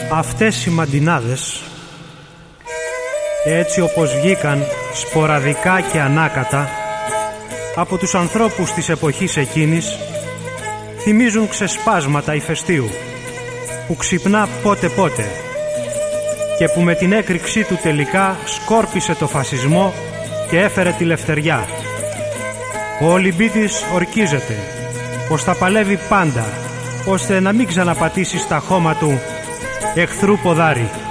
Αυτές οι μαντινάδες, έτσι όπως βγήκαν σποραδικά και ανάκατα από τους ανθρώπους της εποχής εκείνης, θυμίζουν ξεσπάσματα ηφαιστείου που ξυπνά πότε-πότε και που με την έκρηξή του τελικά σκόρπισε το φασισμό και έφερε τη λευτεριά. Ο Ολυμπίτης ορκίζεται πως θα παλεύει πάντα ώστε να μην ξαναπατήσει στα χώμα του εχθρού ποδάρι.